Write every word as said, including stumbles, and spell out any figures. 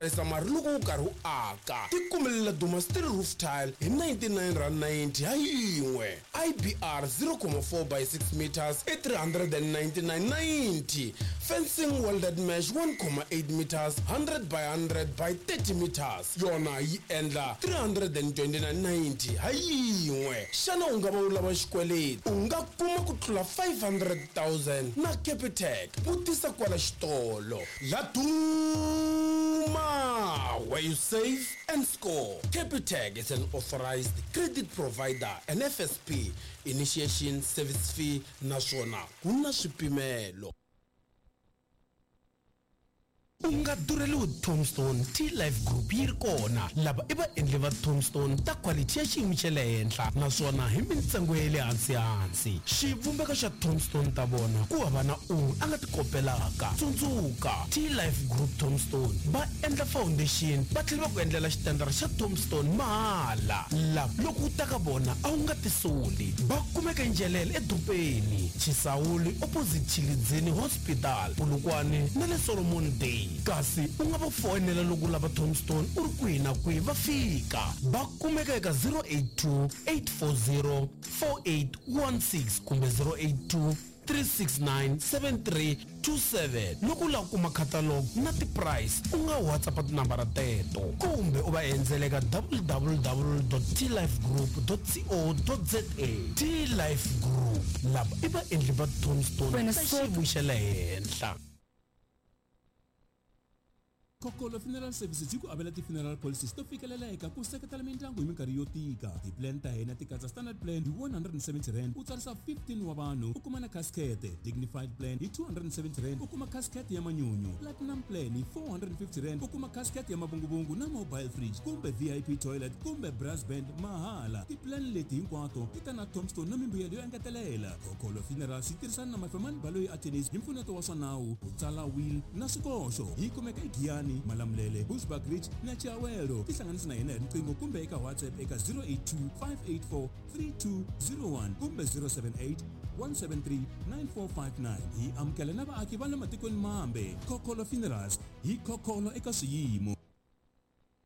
esa mari loko u karhi u aka ti kumelela Duma Steel Roof Tile hi ninety-nine rand ninety ha yin'we. I B R zero point four by six meters i three hundred ninety-nine ninety. Fencing welded mesh one point eight meters one hundred by one hundred by thirty meters yona yi endla three hundred twenty-nine ninety ha yin'we. Xana u nga va u lava xikweleti u nga kuma ku tlula five hundred thousand na Capitec. Vutisa kwala xitolo la Duma, where you save and score. Capitec is an authorized credit provider and F S P. Initiation service fee naswona kuna swipimelo. Unga dureliwe Tombstone T-Life Group yi ri kona lava i vaendli va Tombstone ta quality ya xiyimo xa le henhla naswona hi mintsengo ya le hansi hansi. Xivumbeko xa Tombstone ta vona ku hava na un'we a nga ti kopelaka. Tsundzuka T-Life Group Tombstone va endla foundation va tlhela va ku endlela xitendara xa Tombstone mahala. Lava loko u ta ka vona a wu nga ti soli. Va kumeka Njelele edrupeni Chisawuli opposite Chilidzini Hospital Polokwane na le Solomon Day. Kasi u nga va fonela loko lava Tombstone u ri kwihi na kwihi va fika. Va kumeka eka zero eight two eight four zero four eight one six kumbe zero eight two three six nine seven three two seven. Loko u lava kuma catalog na ti-price u nga WhatsApp tinambara teto kumbe u va endzela eka w w w dot t life group dot co dot za. T-Life Group lava i vaendli va Tombstone ta xiyimo xa le henhla. Kokolo Funeral Services yi ku avela ti-funeral policies to fikeleleka ku seketela mindyangu hi minkarhi yo tika. Ti-plan ta hina ti katsa standard plan hi one hundred seventy rand u tsarisa fifteen wa vanhu u kuma na casket. Dignified plan hi two hundred seventy rand u kuma casket ya manyunyu. Platinum plan hi four hundred fifty rand u kuma casket ya mavunguvungu na mobile fridge kumbe V I P toilet kumbe brass band mahala. Ti-plan leti hinkwato ti ta na Tombstone na mimbuyelo yo engetelela. Kokolo Funeral yi tirhisana na mafemani baloyi attorneys hi mpfuneto wa swa nawu ku tsala will na swikoxo. Yi kumeka eGiyani, Malamulele, Bushbuck Ridge na Chiawelo. Tihlanganisa na hina hi riqingho kumbe eka WhatsApp eka zero eight two five eight four three two zero one kumbe zero seven eight one seven three nine four five nine. Hi amukela na vaaki va le matikweni mambe. Kokolo Funerals hi kokolo eka swiyimo.